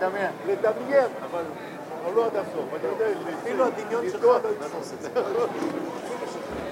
לדמיין, אבל לא עד הסוף. אפילו הדמיון שלך לא יתפוס את זה.